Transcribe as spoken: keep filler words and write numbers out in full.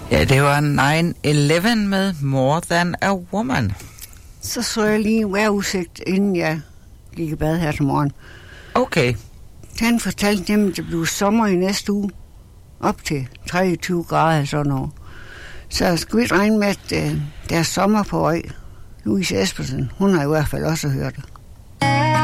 Ja, det var nine eleven med More Than a Woman. Så så jeg lige vejrudsigt, inden jeg gik i bad her til morgen. Okay. Han fortalte dem, at det blev sommer i næste uge. Op til treogtyve grader og sådan noget. Så skal vi ikke regne med, at uh, der er sommer på øj. Louise Espersen, hun har i hvert fald også hørt det.